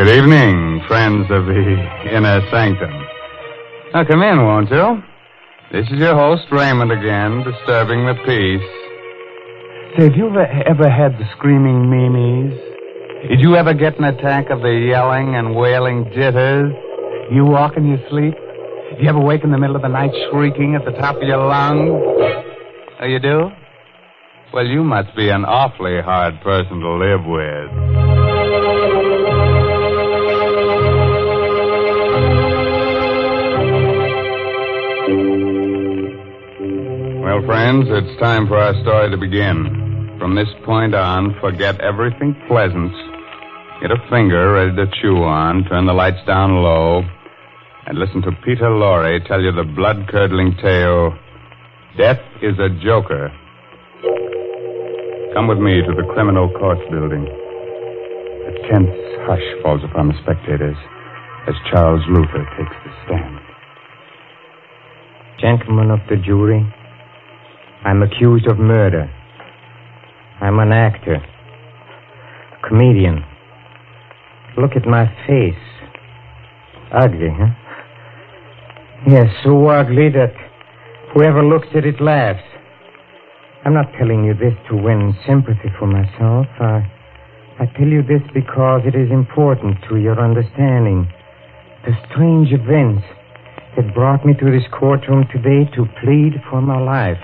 Good evening, friends of the Inner Sanctum. Now, come in, won't you? This is your host, Raymond, again, disturbing the peace. Say, have you ever had the screaming memes? Did you ever get an attack of the yelling and wailing jitters? You walk in your sleep? Do you ever wake in the middle of the night shrieking at the top of your lungs? Oh, you do? Well, you must be an awfully hard person to live with. Well, friends, it's time for our story to begin. From this point on, forget everything pleasant. Get a finger ready to chew on, turn the lights down low, and listen to Peter Lorre tell you the blood-curdling tale, Death is a Joker. Come with me to the criminal courts building. A tense hush falls upon the spectators as Charles Luther takes the stand. Gentlemen of the jury, I'm accused of murder. I'm an actor, a comedian. Look at my face. Ugly, huh? Yes, so ugly that whoever looks at it laughs. I'm not telling you this to win sympathy for myself. I tell you this because it is important to your understanding the strange events that brought me to this courtroom today to plead for my life.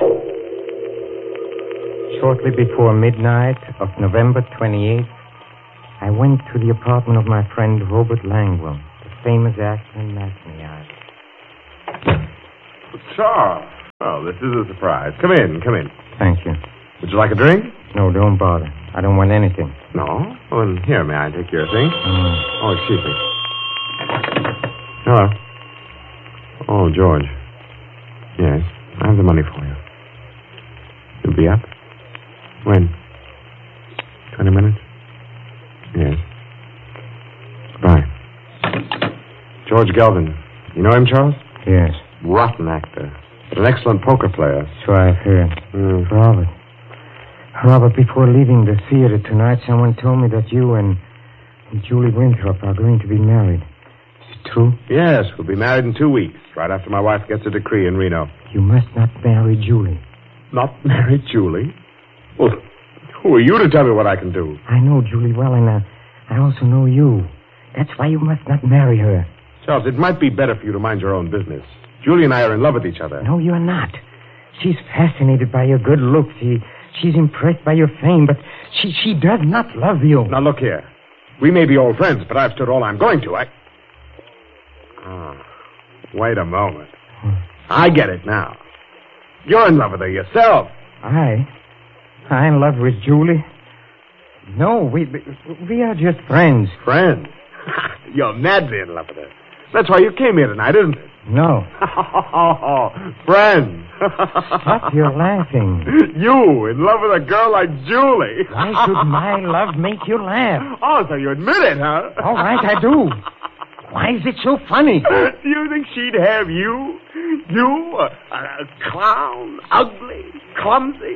Shortly before midnight of November 28th, I went to the apartment of my friend Robert Langwell, the famous actor and matinee artist. Charles. Oh, this is a surprise. Come in. Thank you. Would you like a drink? No, don't bother. I don't want anything. No? Well, then here, may I take your thing? Oh, excuse me. Hello. Oh, George. Yes, I have the money for you. You'll be up? When? 20 minutes? Yes. Goodbye. George Galvin. You know him, Charles? Yes. Rotten actor. But an excellent poker player. So I've heard. Robert, before leaving the theater tonight, someone told me that you and Julie Winthrop are going to be married. Is it true? Yes, we'll be married in 2 weeks, right after my wife gets a decree in Reno. You must not marry Julie. Not marry Julie? Well, who are you to tell me what I can do? I know Julie well, and I also know you. That's why you must not marry her. Charles, it might be better for you to mind your own business. Julie and I are in love with each other. No, you're not. She's fascinated by your good looks. She's impressed by your fame, but she does not love you. Now, look here. We may be old friends, but I've stood all I'm going to. Wait a moment. I get it now. You're in love with her yourself. I'm in love with Julie. No, we are just friends. Friends? You're madly in love with her. That's why you came here tonight, isn't it? No. Friends. Stop your laughing. You in love with a girl like Julie. Why should my love make you laugh? Oh, so you admit it, huh? All right, I do. Why is it so funny? Do you think she'd have you? You, a clown, ugly, clumsy.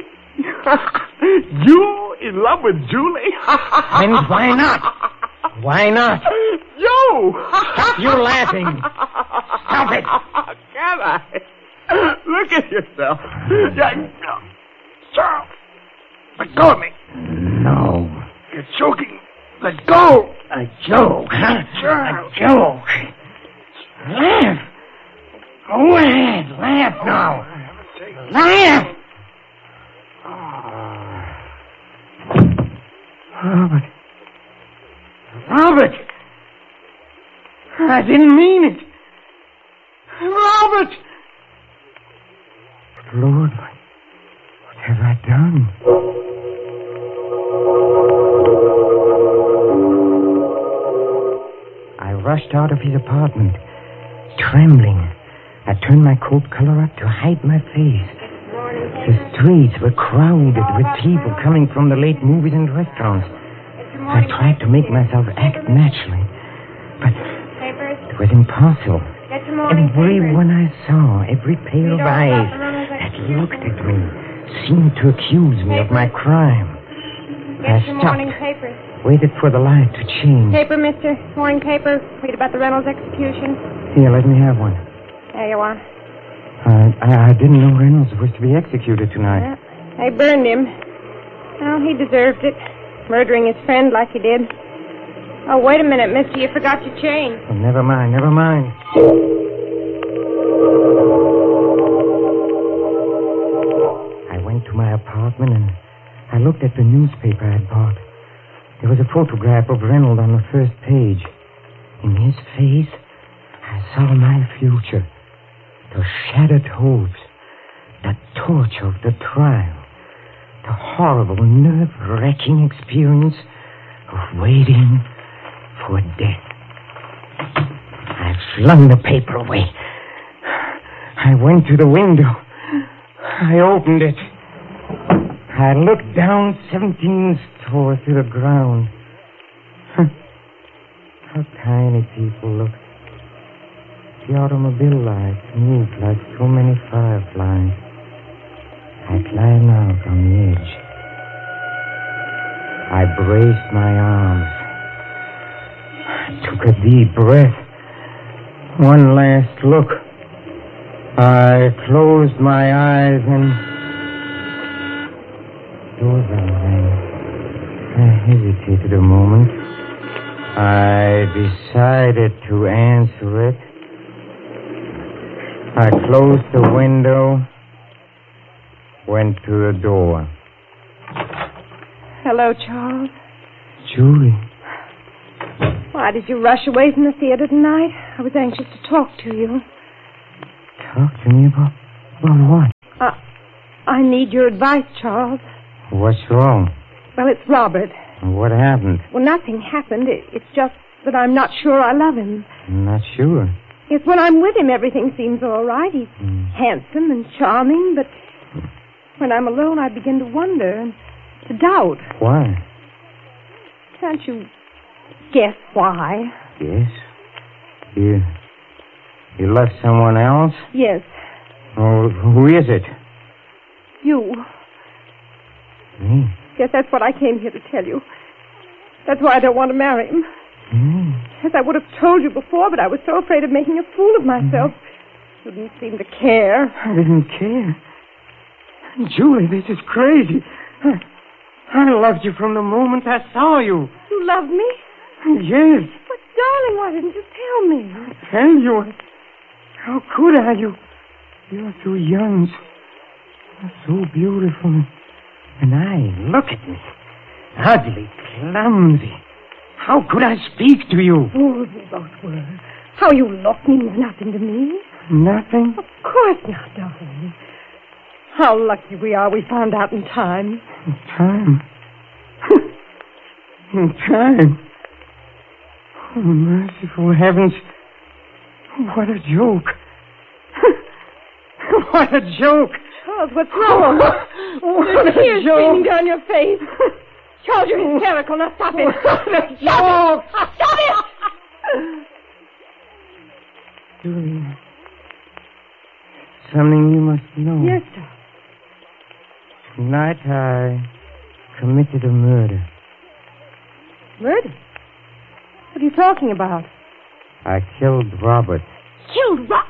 You in love with Julie? And why not? Why not? You! Stop your laughing. Stop it. Can I? Look at yourself. Charles, let go of me. No. You're choking. Let go. A joke. Charles. A joke. Laugh. Go ahead. Laugh now. Laugh. Robert. I didn't mean it. Robert. Lord, what have I done? I rushed out of his apartment, trembling. I turned my coat collar up to hide my face. The streets were crowded with people coming from the late movies and restaurants. I tried to make myself act naturally, but it was impossible. Everyone I saw, every pair of eyes that looked at me, seemed to accuse me of my crime. I stopped, Waited for the light to change. Paper, mister. Morning paper. Read about the Reynolds execution. Here, let me have one. There you are. I didn't know Reynolds was to be executed tonight. Yeah, they burned him. Well, he deserved it. Murdering his friend like he did. Oh, wait a minute, mister. You forgot your chain. Oh, never mind. I went to my apartment and I looked at the newspaper I'd bought. There was a photograph of Reynolds on the first page. In his face, I saw my future. The shattered hopes, the torture of the trial, the horrible, nerve-wracking experience of waiting for death. I flung the paper away. I went to the window. I opened it. I looked down 17 floors to the ground. How tiny people look. The automobile lights moved like so many fireflies. I climbed out on the edge. I braced my arms. I took a deep breath. One last look. I closed my eyes and... Doorbell rang. I hesitated a moment. I decided to answer it. I closed the window, went to the door. Hello, Charles. Julie. Why did you rush away from the theater tonight? I was anxious to talk to you. Talk to me about what? I need your advice, Charles. What's wrong? Well, it's Robert. What happened? Well, nothing happened. It's just that I'm not sure I love him. I'm not sure. Yes, when I'm with him, everything seems all right. He's handsome and charming, but when I'm alone, I begin to wonder and to doubt. Why? Can't you guess why? Yes. You love someone else? Yes. Oh, who is it? You. Me? Yes, that's what I came here to tell you. That's why I don't want to marry him. Yes, I would have told you before, but I was so afraid of making a fool of myself. You didn't seem to care. I didn't care. Julie, this is crazy. I loved you from the moment I saw you. You loved me? Yes. But, darling, why didn't you tell me? Tell you? How could I? You're so young, so beautiful. And look at me. Ugly, clumsy. How could I speak to you? Fools we both were. How you look means nothing to me. Nothing? Of course not, darling. How lucky we are we found out in time. In time? In time? Oh, merciful heavens. What a joke. What a joke. Charles, what's wrong? There's tears streaming down your face. Charles, you're hysterical. Now stop it. What a joke. Stop it. Julie, something you must know. Yes, sir. Tonight I committed a murder. Murder? What are you talking about? I killed Robert. Killed Robert?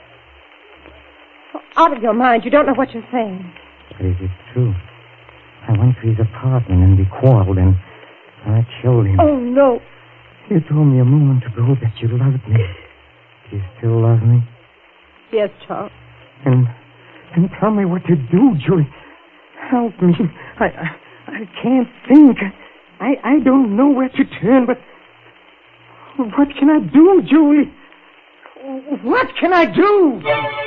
Out of your mind. You don't know what you're saying. But it is true. I went to his apartment and we quarreled and I killed him. Oh, no. You told me a moment ago that you loved me. Do you still love me? Yes, Charles. And tell me what to do, Julie. Help me. I can't think. I don't know where to turn, but what can I do, Julie? What can I do?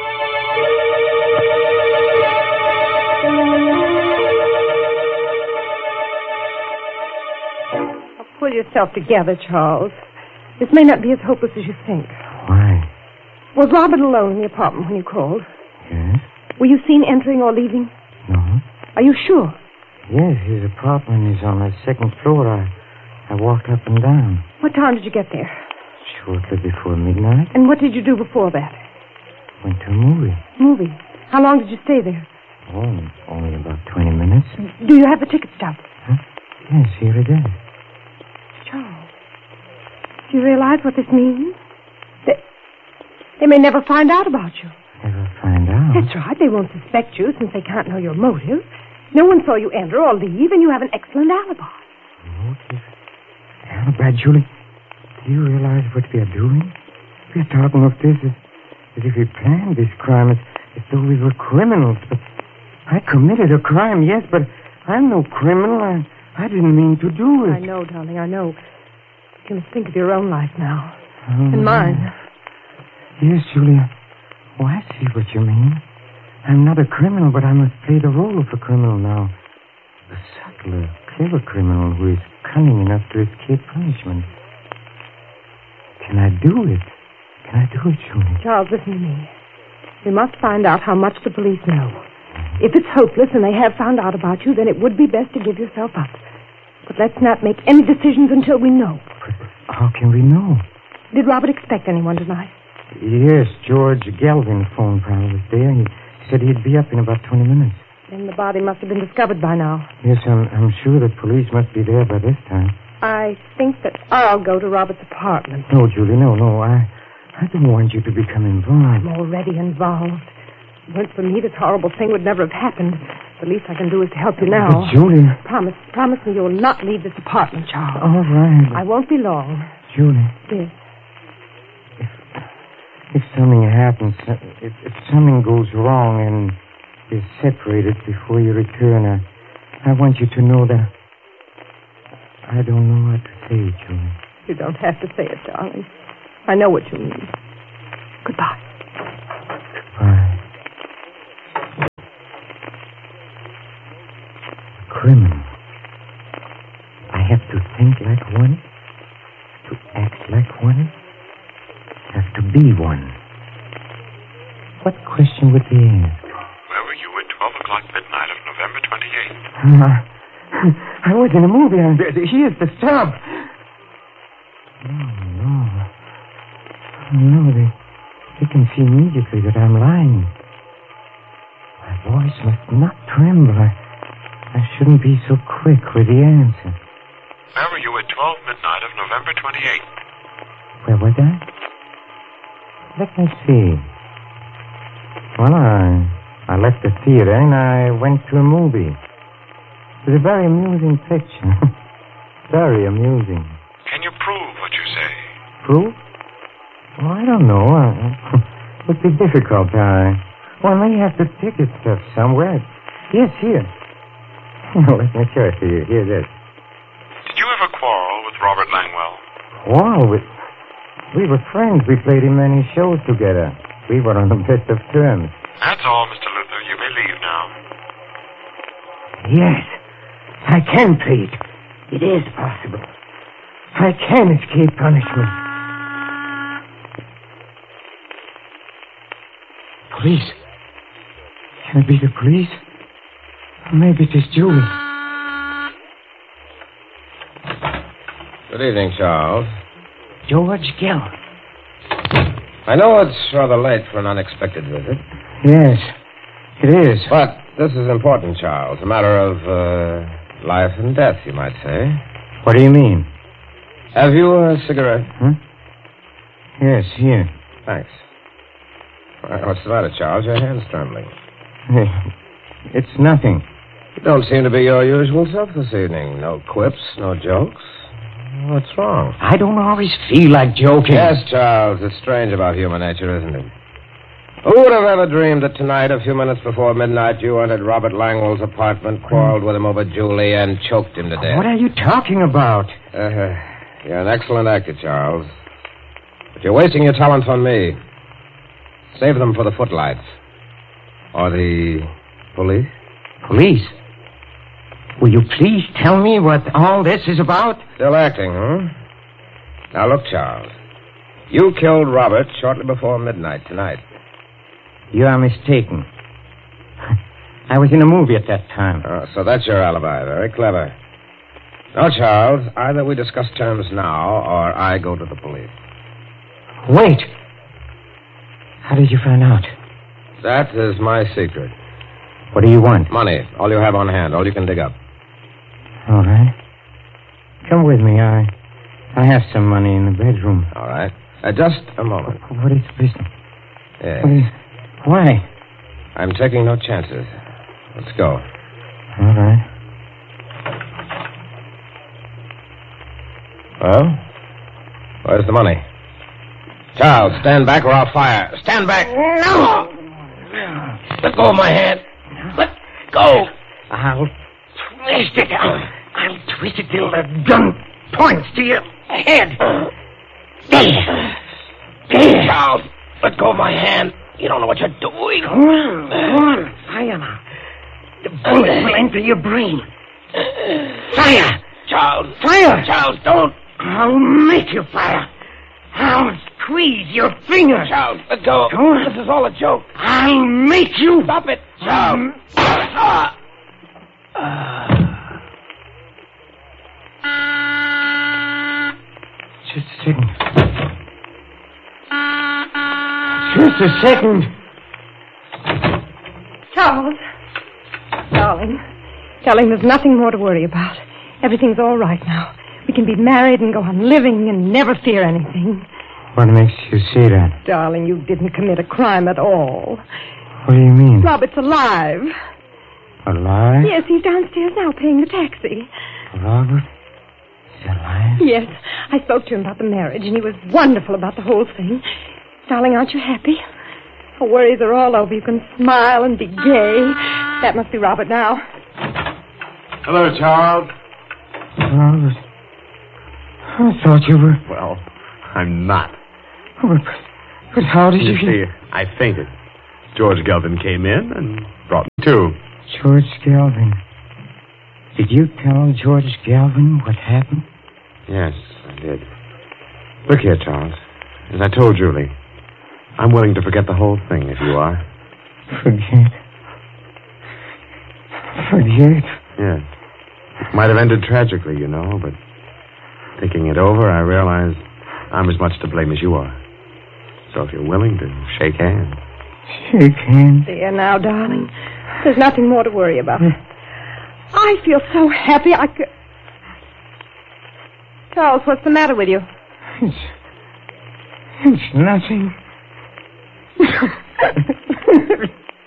Pull yourself together, Charles. This may not be as hopeless as you think. Why? Was Robert alone in the apartment when you called? Yes. Were you seen entering or leaving? No. Are you sure? Yes, his apartment is on the second floor. I walked up and down. What time did you get there? Shortly before midnight. And what did you do before that? Went to a movie. Movie? How long did you stay there? Oh, only about 20 minutes. Do you have the ticket stub? Huh? Yes, here it is. Charles, do you realize what this means? They may never find out about you. Never find out? That's right. They won't suspect you since they can't know your motive. No one saw you enter or leave, and you have an excellent alibi. Motive? Alibi, Julie? Do you realize what we are doing? We are talking of this as if we planned this crime, as though we were criminals. But I committed a crime, yes, but I'm no criminal. I didn't mean to do it. I know, darling, I know. You must think of your own life now. And mine. Yes, Julia. Oh, I see what you mean. I'm not a criminal, but I must play the role of a criminal now. A subtle, clever criminal who is cunning enough to escape punishment. Can I do it? Can I do it, Julia? Charles, listen to me. We must find out how much the police know. If it's hopeless and they have found out about you, then it would be best to give yourself up. But let's not make any decisions until we know. But how can we know? Did Robert expect anyone tonight? Yes, George Galvin phoned while I was there. He said he'd be up in about 20 minutes. Then the body must have been discovered by now. Yes, I'm sure the police must be there by this time. I think that I'll go to Robert's apartment. No, Julie, no. I don't want you to become involved. I'm already involved. If it weren't for me, this horrible thing would never have happened. The least I can do is to help you now. But, Julie... Promise me you'll not leave this apartment, Charles. All right. I won't be long. Julie. Yes. If something happens, if something goes wrong and you're separated before you return, I want you to know that I don't know what to say, Julie. You don't have to say it, darling. I know what you mean. Goodbye. Goodbye. Criminal. I have to think like one, to act like one, have to be one. What question would they ask? Where were you at 12 o'clock midnight of November 28th? I was in a movie. Here's the stub. No, they can see immediately that I'm lying. My voice must not tremble. I shouldn't be so quick with the answer. Where were you at 12 midnight of November 28th? Where was I? Let me see. Well, I left the theater and I went to a movie. It was a very amusing picture. Very amusing. Can you prove what you say? Proof? Well, I don't know. It would be difficult. Well, I may have the ticket stuff somewhere. Yes, here. Let me show it to you. Here it is. Did you ever quarrel with Robert Langwell? Quarrel with... We were friends. We played in many shows together. We were on the best of terms. That's all, Mr. Luther. You may leave now. Yes, I can plead. It is possible. I can escape punishment. Police? Can it be the police? Maybe it is Julie. Good evening, Charles. George Gill. I know it's rather late for an unexpected visit. Yes, it is. But this is important, Charles. A matter of life and death, you might say. What do you mean? Have you a cigarette? Huh? Yes, here. Thanks. What's the matter, Charles? Your hand's trembling. It's nothing. You don't seem to be your usual self this evening. No quips, no jokes. What's wrong? I don't always feel like joking. Yes, Charles. It's strange about human nature, isn't it? Who would have ever dreamed that tonight, a few minutes before midnight, you entered Robert Langwell's apartment, quarreled with him over Julie, and choked him to death? What are you talking about? You're an excellent actor, Charles. But you're wasting your talents on me. Save them for the footlights. Or the police? Police? Will you please tell me what all this is about? Still acting, huh? Now, look, Charles. You killed Robert shortly before midnight tonight. You are mistaken. I was in a movie at that time. Oh, so that's your alibi. Very clever. Now, Charles, either we discuss terms now, or I go to the police. Wait. How did you find out? That is my secret. What do you want? Money. All you have on hand. All you can dig up. All right. Come with me. I I have some money in the bedroom. All right. Just a moment. What is the business? Yes. Why? I'm taking no chances. Let's go. All right. Well, where's the money? Charles, stand back or I'll fire. Stand back. No! Let go of my hand. Let go. I'll twist it. I'll twist it till the gun points to your head. There. Charles, let go of my hand. You don't know what you're doing. Go on. Fire now. The bullet will enter your brain. Fire! Charles. Fire! Charles, don't. I'll make you fire. I'll squeeze your fingers. Charles, let go. Go on. This is all a joke. I'll make you. Stop it, Charles. Just a second. Just a second. Charles. Darling, there's nothing more to worry about. Everything's all right now. We can be married and go on living and never fear anything. What makes you say that? Darling, you didn't commit a crime at all. What do you mean? Robert's alive. Alive? Yes, he's downstairs now paying the taxi. Robert is alive? Yes, I spoke to him about the marriage, and he was wonderful about the whole thing. Darling, aren't you happy? Our worries are all over. You can smile and be gay. That must be Robert now. Hello, Charles. Robert, I thought you were... Well, I'm not. But how did you... You see, I fainted. George Gelvin came in and brought me to. George Galvin. Did you tell George Galvin what happened? Yes, I did. Look here, Charles. As I told Julie, I'm willing to forget the whole thing if you are. Forget? Forget? Yes. It might have ended tragically, you know, but thinking it over, I realize I'm as much to blame as you are. So if you're willing to shake hands. Shake hands? There now, darling. There's nothing more to worry about. I feel so happy I could... Charles, what's the matter with you? It's nothing.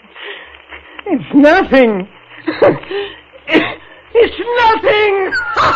It's nothing. It's nothing.